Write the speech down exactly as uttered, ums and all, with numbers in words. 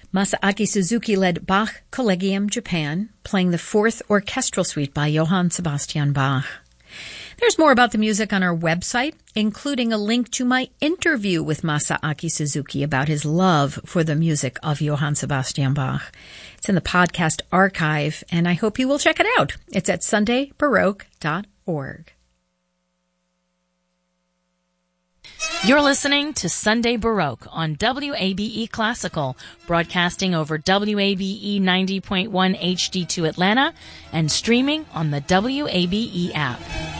Masaaki Suzuki led Bach Collegium Japan, playing the Fourth Orchestral Suite by Johann Sebastian Bach. There's more about the music on our website, including a link to my interview with Masaaki Suzuki about his love for the music of Johann Sebastian Bach. It's in the podcast archive, and I hope you will check it out. It's at sunday baroque dot org. You're listening to Sunday Baroque on W A B E Classical, broadcasting over W A B E ninety point one H D two Atlanta and streaming on the W A B E app.